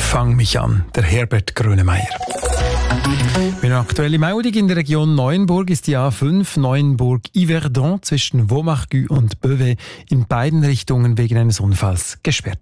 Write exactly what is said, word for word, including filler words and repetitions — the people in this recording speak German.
Fang mich an, der Herbert Grönemeyer. Eine aktuelle Meldung: in der Region Neuenburg ist die A fünf Neuenburg-Yverdon zwischen Vaumargues und Beauvais in beiden Richtungen wegen eines Unfalls gesperrt.